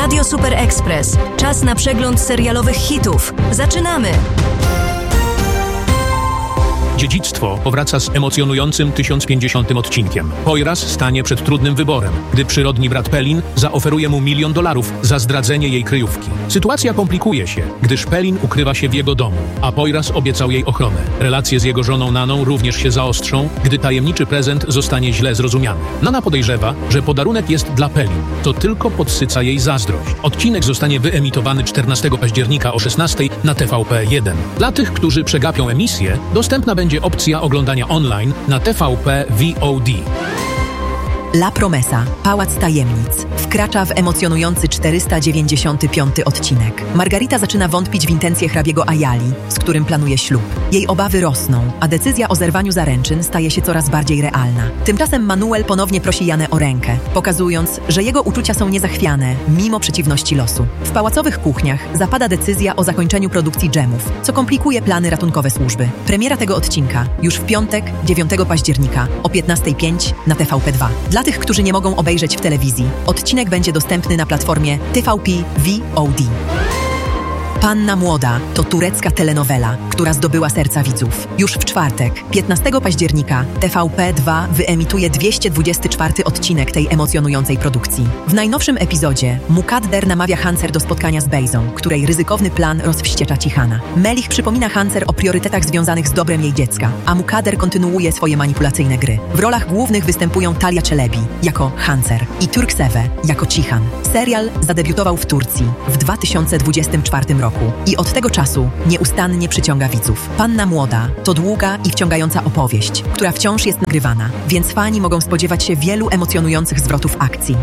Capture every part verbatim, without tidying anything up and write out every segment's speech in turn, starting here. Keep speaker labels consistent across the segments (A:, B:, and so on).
A: Radio Super Express. Czas na przegląd serialowych hitów. Zaczynamy!
B: Dziedzictwo powraca z emocjonującym tysiąc pięćdziesiątym odcinkiem. Poiras stanie przed trudnym wyborem, gdy przyrodni brat Pelin zaoferuje mu milion dolarów za zdradzenie jej kryjówki. Sytuacja komplikuje się, gdyż Pelin ukrywa się w jego domu, a Poiras obiecał jej ochronę. Relacje z jego żoną Naną również się zaostrzą, gdy tajemniczy prezent zostanie źle zrozumiany. Nana podejrzewa, że podarunek jest dla Pelin. To tylko podsyca jej zazdrość. Odcinek zostanie wyemitowany czternastego października o szesnastej na T V P jeden. Dla tych, którzy przegapią emisję, dostępna będzie będzie opcja oglądania online na T V P V O D.
C: La Promesa, Pałac Tajemnic, wkracza w emocjonujący czterysta dziewięćdziesiąty piąty odcinek. Margarita zaczyna wątpić w intencje hrabiego Ayali, z którym planuje ślub. Jej obawy rosną, a decyzja o zerwaniu zaręczyn staje się coraz bardziej realna. Tymczasem Manuel ponownie prosi Janę o rękę, pokazując, że jego uczucia są niezachwiane, mimo przeciwności losu. W pałacowych kuchniach zapada decyzja o zakończeniu produkcji dżemów, co komplikuje plany ratunkowe służby. Premiera tego odcinka już w piątek, dziewiątego października o piętnasta pięć na T V P dwa. Dla tych, którzy nie mogą obejrzeć w telewizji, odcinek będzie dostępny na platformie T V P V O D. Panna Młoda to turecka telenowela, która zdobyła serca widzów. Już w czwartek, piętnastego października, T V P dwa wyemituje dwieście dwudziesty czwarty odcinek tej emocjonującej produkcji. W najnowszym epizodzie Mukadder namawia Hancer do spotkania z Bejzą, której ryzykowny plan rozwściecza Cihana. Melich przypomina Hancer o priorytetach związanych z dobrem jej dziecka, a Mukadder kontynuuje swoje manipulacyjne gry. W rolach głównych występują Talia Çelebi jako Hancer i Turkseve jako Cihan. Serial zadebiutował w Turcji w dwa tysiące dwudziestym czwartym roku. I od tego czasu nieustannie przyciąga widzów. Panna Młoda to długa i wciągająca opowieść, która wciąż jest nagrywana, więc fani mogą spodziewać się wielu emocjonujących zwrotów akcji.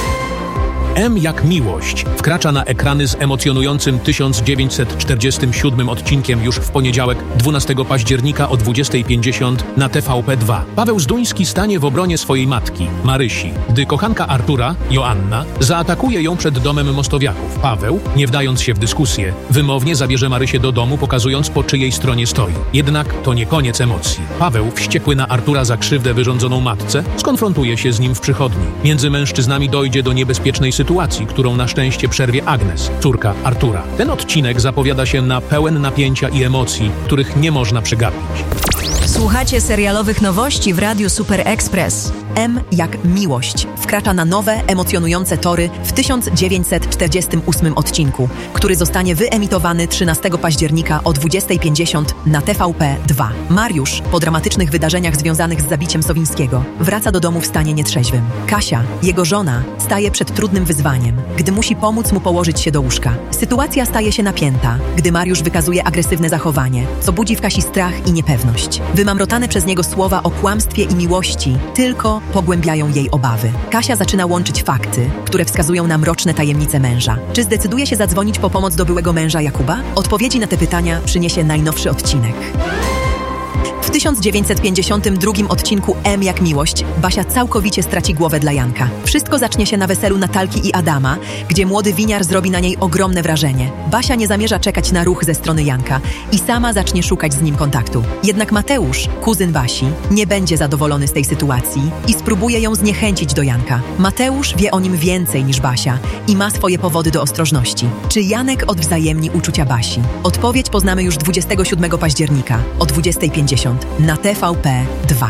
B: M jak miłość wkracza na ekrany z emocjonującym tysiąc dziewięćset czterdziestym siódmym odcinkiem już w poniedziałek, dwunastego października o dwudziestej pięćdziesiąt na T V P dwa. Paweł Zduński stanie w obronie swojej matki, Marysi, gdy kochanka Artura, Joanna, zaatakuje ją przed domem Mostowiaków. Paweł, nie wdając się w dyskusję, wymownie zabierze Marysię do domu, pokazując, po czyjej stronie stoi. Jednak to nie koniec emocji. Paweł, wściekły na Artura za krzywdę wyrządzoną matce, skonfrontuje się z nim w przychodni. Między mężczyznami dojdzie do niebezpiecznej sytuacji. sytuacji, którą na szczęście przerwie Agnes, córka Artura. Ten odcinek zapowiada się na pełen napięcia i emocji, których nie można przegapić.
A: Słuchacie serialowych nowości w Radiu Super Express.
C: M jak miłość wkracza na nowe, emocjonujące tory w tysiąc dziewięćset czterdziestym ósmym odcinku, który zostanie wyemitowany trzynastego października o dwudziestej pięćdziesiąt na T V P dwa. Mariusz, po dramatycznych wydarzeniach związanych z zabiciem Sowińskiego, wraca do domu w stanie nietrzeźwym. Kasia, jego żona, staje przed trudnym wyzwaniem, gdy musi pomóc mu położyć się do łóżka. Sytuacja staje się napięta, gdy Mariusz wykazuje agresywne zachowanie, co budzi w Kasi strach i niepewność. Wymamrotane przez niego słowa o kłamstwie i miłości tylko pogłębiają jej obawy. Kasia zaczyna łączyć fakty, które wskazują na mroczne tajemnice męża. Czy zdecyduje się zadzwonić po pomoc do byłego męża Jakuba? Odpowiedzi na te pytania przyniesie najnowszy odcinek. W tysiąc dziewięćset pięćdziesiątym drugim odcinku M jak miłość Basia całkowicie straci głowę dla Janka. Wszystko zacznie się na weselu Natalki i Adama, gdzie młody winiar zrobi na niej ogromne wrażenie. Basia nie zamierza czekać na ruch ze strony Janka i sama zacznie szukać z nim kontaktu. Jednak Mateusz, kuzyn Basi, nie będzie zadowolony z tej sytuacji i spróbuje ją zniechęcić do Janka. Mateusz wie o nim więcej niż Basia i ma swoje powody do ostrożności. Czy Janek odwzajemni uczucia Basi? Odpowiedź poznamy już dwudziestego siódmego października o dwudziestej pięćdziesiąt na T V P dwa.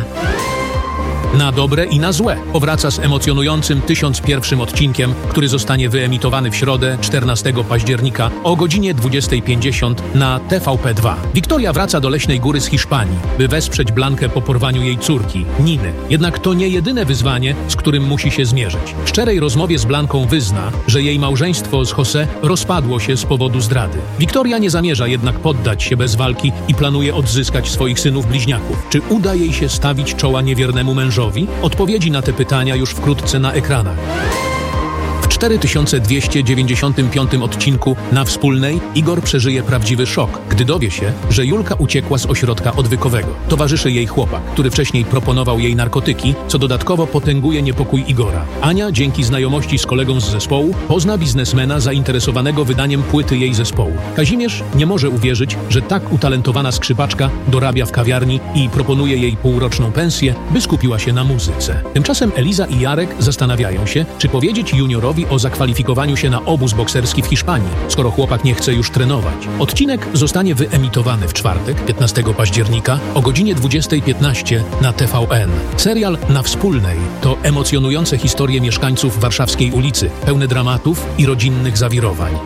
B: Na dobre i na złe powraca z emocjonującym tysiąc pierwszym odcinkiem, który zostanie wyemitowany w środę, czternastego października o godzinie dwudziestej pięćdziesiąt na T V P dwa. Wiktoria wraca do Leśnej Góry z Hiszpanii, by wesprzeć Blankę po porwaniu jej córki, Niny. Jednak to nie jedyne wyzwanie, z którym musi się zmierzyć. W szczerej rozmowie z Blanką wyzna, że jej małżeństwo z José rozpadło się z powodu zdrady. Wiktoria nie zamierza jednak poddać się bez walki i planuje odzyskać swoich synów bliźniaków. Czy uda jej się stawić czoła niewiernemu mężowi? Odpowiedzi na te pytania już wkrótce na ekranach. W cztery tysiące dwieście dziewięćdziesiątym piątym odcinku na Wspólnej Igor przeżyje prawdziwy szok, gdy dowie się, że Julka uciekła z ośrodka odwykowego. Towarzyszy jej chłopak, który wcześniej proponował jej narkotyki, co dodatkowo potęguje niepokój Igora. Ania, dzięki znajomości z kolegą z zespołu, pozna biznesmena zainteresowanego wydaniem płyty jej zespołu. Kazimierz nie może uwierzyć, że tak utalentowana skrzypaczka dorabia w kawiarni i proponuje jej półroczną pensję, by skupiła się na muzyce. Tymczasem Eliza i Jarek zastanawiają się, czy powiedzieć juniorowi o zakwalifikowaniu się na obóz bokserski w Hiszpanii, skoro chłopak nie chce już trenować. Odcinek zostanie wyemitowany w czwartek, piętnastego października o godzinie dwudziestej piętnaście na T V N. Serial Na Wspólnej to emocjonujące historie mieszkańców warszawskiej ulicy, pełne dramatów i rodzinnych zawirowań.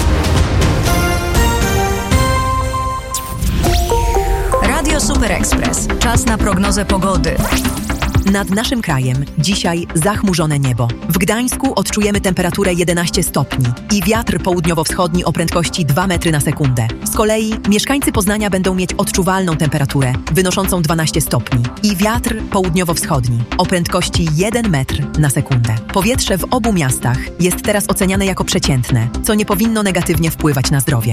A: Radio Super Express. Czas na prognozę pogody.
C: Nad naszym krajem dzisiaj zachmurzone niebo. W Gdańsku odczujemy temperaturę jedenaście stopni i wiatr południowo-wschodni o prędkości dwa metry na sekundę. Z kolei mieszkańcy Poznania będą mieć odczuwalną temperaturę wynoszącą dwanaście stopni i wiatr południowo-wschodni o prędkości jeden metr na sekundę. Powietrze w obu miastach jest teraz oceniane jako przeciętne, co nie powinno negatywnie wpływać na zdrowie.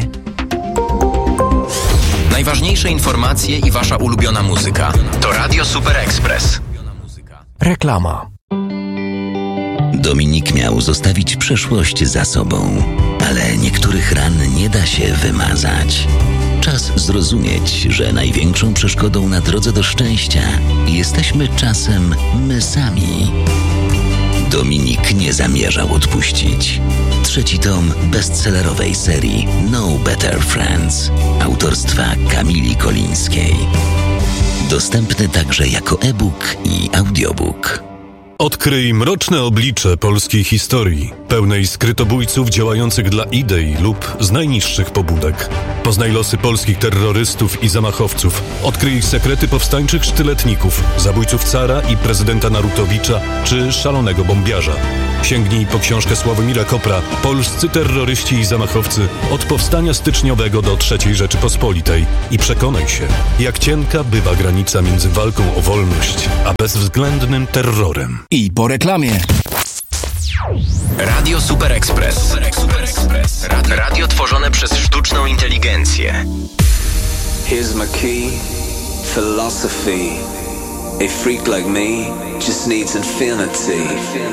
D: Najważniejsze informacje i wasza ulubiona muzyka to Radio Super Express.
E: Reklama.
F: Dominik miał zostawić przeszłość za sobą, ale niektórych ran nie da się wymazać. Czas zrozumieć, że największą przeszkodą na drodze do szczęścia jesteśmy czasem my sami. Dominik nie zamierzał odpuścić. Trzeci tom bestsellerowej serii No Better Friends autorstwa Kamili Kolińskiej. Dostępny także jako e-book i audiobook.
G: Odkryj mroczne oblicze polskiej historii, pełnej skrytobójców działających dla idei lub z najniższych pobudek. Poznaj losy polskich terrorystów i zamachowców. Odkryj sekrety powstańczych sztyletników, zabójców cara i prezydenta Narutowicza czy szalonego bombiarza. Sięgnij po książkę Sławomira Kopra Polscy terroryści i zamachowcy od powstania styczniowego do trzeciej Rzeczypospolitej i przekonaj się, jak cienka bywa granica między walką o wolność a bezwzględnym terrorem.
E: I po reklamie.
D: Radio Super Express. Super Express. Radio, radio tworzone przez sztuczną inteligencję.
H: Here's my key, philosophy. A freak like me just needs infinity.